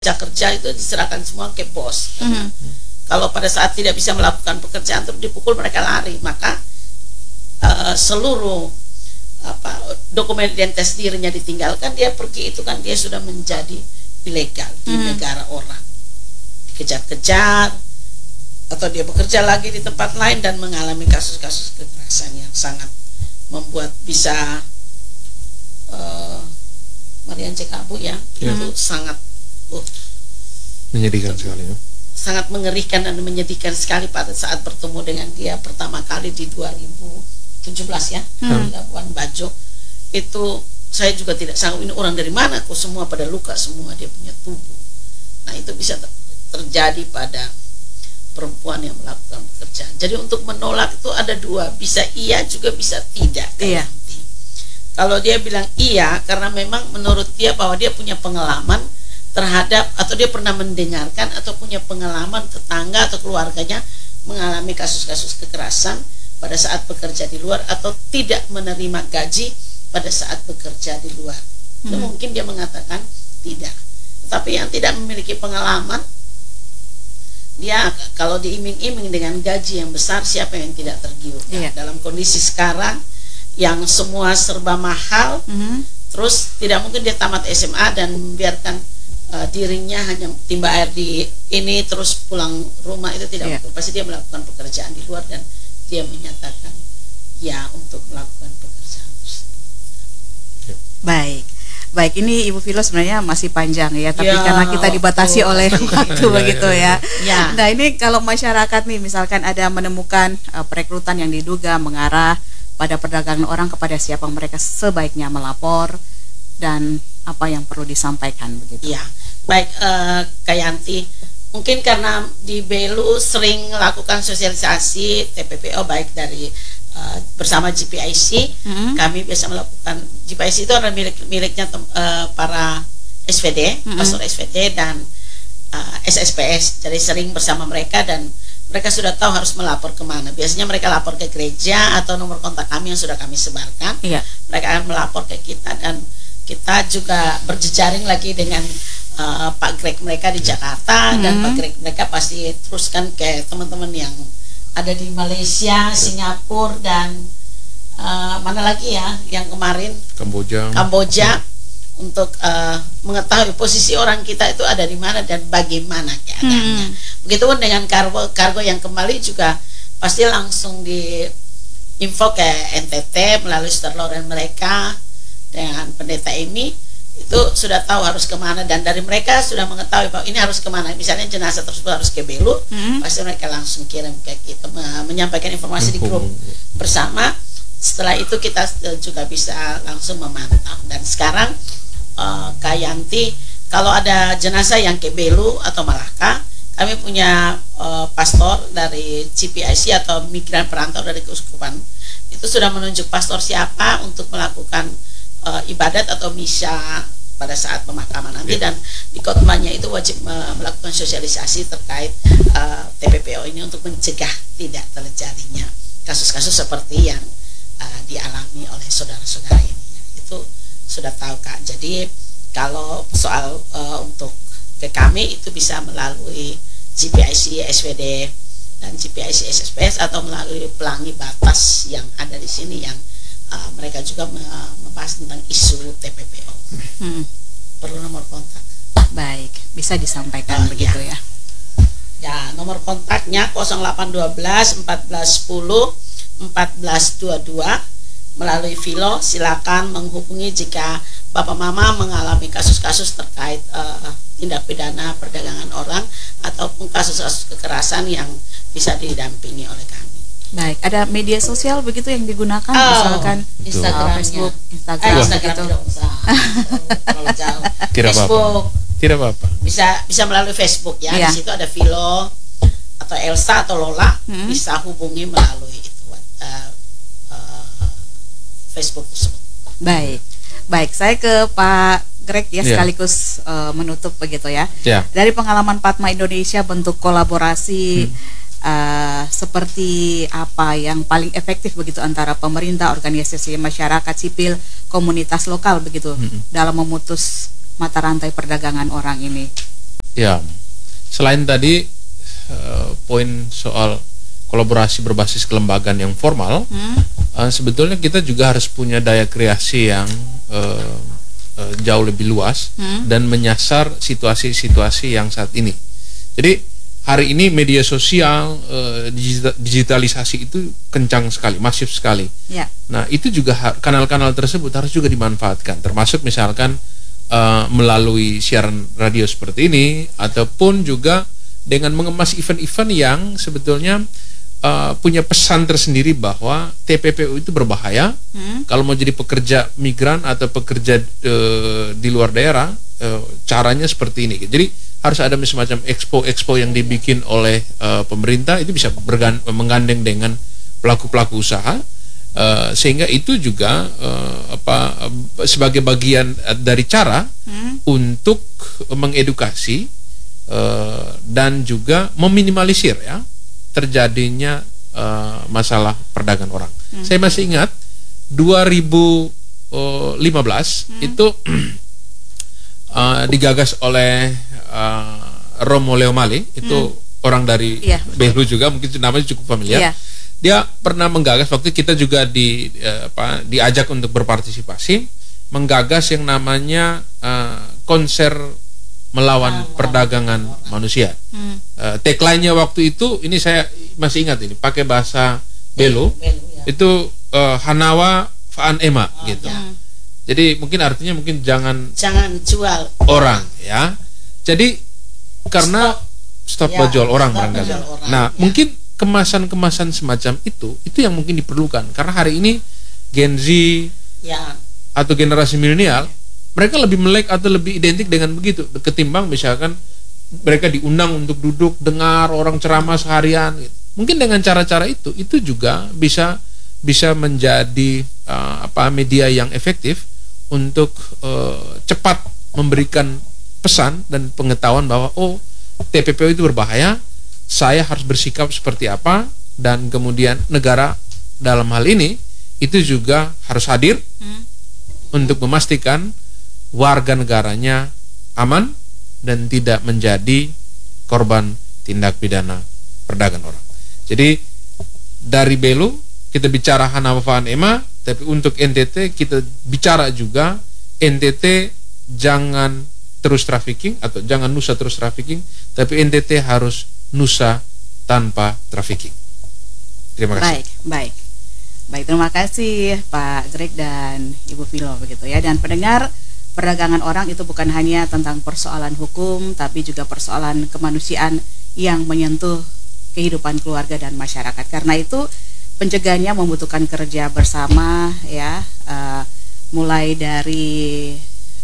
kerja itu diserahkan semua ke bos. Kalau pada saat tidak bisa melakukan pekerjaan terus dipukul, mereka lari, maka seluruh dokumen identitas dirinya ditinggalkan, dia pergi, itu kan dia sudah menjadi ilegal di negara orang, dikejar-kejar, atau dia bekerja lagi di tempat lain dan mengalami kasus-kasus kekerasan yang sangat membuat bisa Marian Cekabu itu sangat menyedihkan sekali ya. Sangat mengerikan dan menyedihkan sekali pada saat bertemu dengan dia pertama kali di 2017 ya, di Labuan Bajo. Itu saya juga tidak sanggup, ini orang dari mana kok semua pada luka semua dia punya tubuh. Nah itu bisa terjadi pada perempuan yang melakukan pekerjaan. Jadi untuk menolak itu ada dua, bisa iya juga bisa tidak. Iya. Kalau dia bilang iya karena memang menurut dia bahwa dia punya pengalaman terhadap, atau dia pernah mendengarkan atau punya pengalaman tetangga atau keluarganya mengalami kasus-kasus kekerasan pada saat bekerja di luar, atau tidak menerima gaji pada saat bekerja di luar. Itu mungkin dia mengatakan tidak. Tapi yang tidak memiliki pengalaman, dia kalau diiming-iming dengan gaji yang besar, siapa yang tidak tergiur? Dalam kondisi sekarang yang semua serba mahal, terus tidak mungkin dia tamat SMA dan membiarkan dirinya hanya timba air di ini terus pulang rumah, itu tidak mungkin. Pasti dia melakukan pekerjaan di luar dan dia menyatakan ya untuk melakukan pekerjaan tersebut. Baik, ini Ibu Filo sebenarnya masih panjang ya, tapi karena kita dibatasi oleh waktu begitu ya. Nah ini kalau masyarakat nih misalkan ada menemukan perekrutan yang diduga mengarah pada perdagangan orang, kepada siapa mereka sebaiknya melapor dan apa yang perlu disampaikan begitu? Ya, baik Kak Yanti, mungkin karena di Belu sering melakukan sosialisasi TPPO baik dari bersama GPIC, kami biasa melakukan, GPIC itu adalah miliknya para SVD, pastor SVD dan SSPS, jadi sering bersama mereka dan mereka sudah tahu harus melapor kemana. Biasanya mereka lapor ke gereja atau nomor kontak kami yang sudah kami sebarkan. Mereka akan melapor ke kita dan kita juga berjejaring lagi dengan Pak Greg mereka di Jakarta, dan Pak Greg mereka pasti teruskan ke teman-teman yang ada di Malaysia, Singapura, dan mana lagi ya yang kemarin Kamboja untuk mengetahui posisi orang kita itu ada di mana dan bagaimana keadaannya. Begitupun dengan kargo yang kembali juga pasti langsung di info ke NTT melalui Sister Lauren mereka dengan pendeta ini, itu sudah tahu harus kemana, dan dari mereka sudah mengetahui bahwa ini harus kemana. Misalnya jenazah tersebut harus ke Belu, pasti mereka langsung kirim ke kita, menyampaikan informasi di grup bersama. Setelah itu kita juga bisa langsung memantau. Dan sekarang Kak Yanti, kalau ada jenazah yang ke Belu atau Malaka, kami punya pastor dari GPIC atau migran perantau dari keuskupan, itu sudah menunjuk pastor siapa untuk melakukan ibadat atau misa pada saat pemakaman nanti, dan di khotbahnya itu wajib melakukan sosialisasi terkait TPPO ini untuk mencegah tidak terjadinya kasus-kasus seperti yang dialami oleh saudara-saudara ini. Itu sudah tahu Kak. Jadi kalau soal untuk ke kami itu bisa melalui GPIC SVD dan GPIC SSPS atau melalui pelangi batas yang ada di sini yang mereka juga membahas tentang isu TPPO. Perlu nomor kontak. Baik, bisa disampaikan begitu ya. Ya, nomor kontaknya 0812 1410 1422. Melalui Filo silakan menghubungi jika Bapak Mama mengalami kasus-kasus terkait tindak pidana perdagangan orang ataupun kasus-kasus kekerasan yang bisa didampingi oleh kami. Baik, ada media sosial begitu yang digunakan, misalkan Instagram, Facebook, Instagram gitu. Kalau jauh. Facebook. Tidak apa-apa. Bisa melalui Facebook ya. Di situ ada Filo atau Elsa atau Lola, bisa hubungi melalui itu Facebook tersebut. Baik, saya ke Pak Greg ya, sekaligus menutup begitu ya. Dari pengalaman Padma Indonesia, bentuk kolaborasi seperti apa yang paling efektif begitu antara pemerintah, organisasi masyarakat sipil, komunitas lokal begitu dalam memutus mata rantai perdagangan orang ini? Ya, selain tadi poin soal kolaborasi berbasis kelembagaan yang formal, sebetulnya kita juga harus punya daya kreasi yang jauh lebih luas dan menyasar situasi-situasi yang saat ini. Jadi hari ini media sosial, digitalisasi itu kencang sekali, masif sekali. Ya. Nah, itu juga kanal-kanal tersebut harus juga dimanfaatkan, termasuk misalkan melalui siaran radio seperti ini, ataupun juga dengan mengemas event-event yang sebetulnya punya pesan tersendiri bahwa TPPU itu berbahaya. Kalau mau jadi pekerja migran atau pekerja di luar daerah, caranya seperti ini. Jadi harus ada semacam expo yang dibikin oleh pemerintah, itu bisa menggandeng dengan pelaku-pelaku usaha, sehingga itu juga sebagai bagian dari cara untuk mengedukasi dan juga meminimalisir ya terjadinya masalah perdagangan orang. Saya masih ingat 2015 itu digagas oleh Romo Leomale, itu orang dari Belu juga, mungkin namanya cukup familiar. Dia pernah menggagas, waktu kita juga diajak untuk berpartisipasi, menggagas yang namanya konser melawan perdagangan manusia. Tagline-nya waktu itu, ini saya masih ingat ini, pakai bahasa Belu, itu Hanawa Faan Ema gitu. Jadi mungkin artinya jangan jual orang ya. Jadi karena stop jual orang barangkali. Nah, mungkin kemasan-kemasan semacam itu yang mungkin diperlukan, karena hari ini Gen Z atau generasi milenial, mereka lebih melek atau lebih identik dengan begitu ketimbang misalkan mereka diundang untuk duduk dengar orang ceramah seharian gitu. Mungkin dengan cara-cara itu juga bisa menjadi media yang efektif untuk cepat memberikan pesan dan pengetahuan bahwa TPPU itu berbahaya, saya harus bersikap seperti apa, dan kemudian negara dalam hal ini itu juga harus hadir untuk memastikan warga negaranya aman dan tidak menjadi korban tindak pidana perdagangan orang. Jadi dari Belu kita bicara Hanawa Faan Ema, tapi untuk NTT kita bicara juga NTT jangan terus trafficking atau jangan Nusa terus trafficking, tapi NTT harus Nusa tanpa trafficking. Terima kasih. Baik, terima kasih Pak Greg dan Ibu Vilo begitu ya. Dan pendengar, perdagangan orang itu bukan hanya tentang persoalan hukum, tapi juga persoalan kemanusiaan yang menyentuh kehidupan keluarga dan masyarakat. Karena itu pencegahannya membutuhkan kerja bersama ya, mulai dari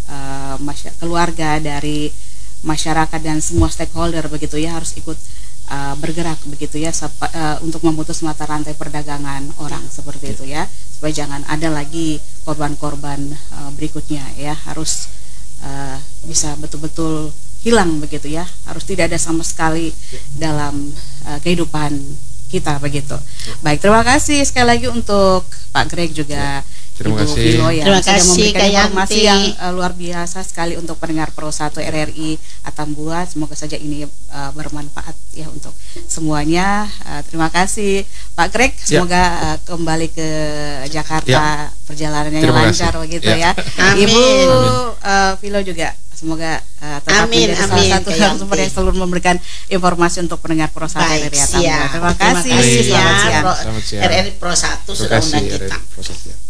keluarga, dari masyarakat dan semua stakeholder begitu ya, harus ikut bergerak begitu ya, untuk memutus mata rantai perdagangan orang seperti itu ya, supaya jangan ada lagi korban-korban berikutnya ya, harus bisa betul-betul hilang begitu ya, harus tidak ada sama sekali dalam kehidupan kita begitu. Baik, terima kasih sekali lagi untuk Pak Greg juga Terima Ibu kasih. Vilo yang Terima sudah kasih, memberikan Kak informasi Yanti. yang luar biasa sekali untuk pendengar Pro 1 RRI Atambua. Semoga saja ini bermanfaat ya untuk semuanya. Terima kasih Pak Greg. Semoga kembali ke Jakarta perjalanannya yang lancar begitu ya. Amin. Ibu Vilo juga semoga tetap menjadi salah satu sumber yang selalu memberikan informasi untuk pendengar Pro 1 RRI Atambua. Terima kasih. Selamat siang. RRI Pro 1 sudah undang kita.